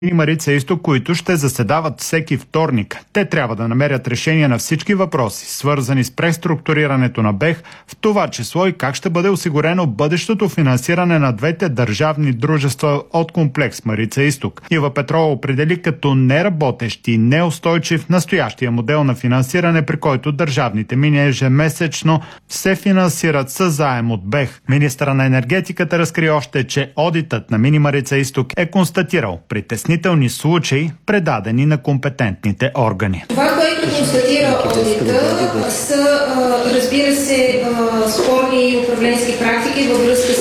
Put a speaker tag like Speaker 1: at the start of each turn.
Speaker 1: и Марица Изток, които ще заседават всеки вторник. Те трябва да намерят решение на всички въпроси, свързани с преструктурирането на БЕХ, в това число и как ще бъде осигурено бъдещото финансиране на двете държавни дружества от комплекс Марица Изток. Ива Петрова определи като неработещ и неустойчив настоящия модел на финансиране, при който държавните мини ежемесечно се финансират със заем от БЕХ. Министъра на енергетиката разкри още, че одитът на мини Марица Изток е констатирал притеснителни случаи, предадени на компетентните органи.
Speaker 2: Това, което констатира одита, са, разбира се, спорни управленски практики във връзка